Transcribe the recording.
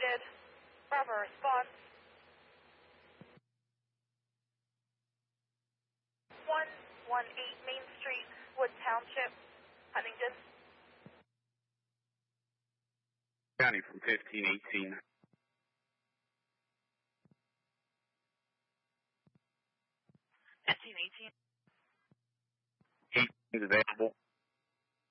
located. Bravo response. 118 Main Street, Wood Township, Huntington. County from 1518. 1518. 18 is available.